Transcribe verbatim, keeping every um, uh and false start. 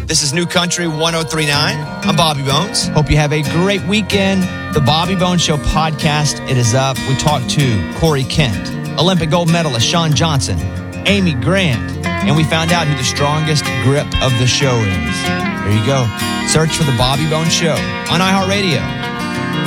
This is New Country one oh three point nine. I'm Bobby Bones. Hope you have a great weekend. The Bobby Bones Show podcast, it is up. We talked to Corey Kent, Olympic gold medalist Shawn Johnson, Amy Grant, and we found out who the strongest grip of the show is. There you go. Search for The Bobby Bones Show on iHeartRadio.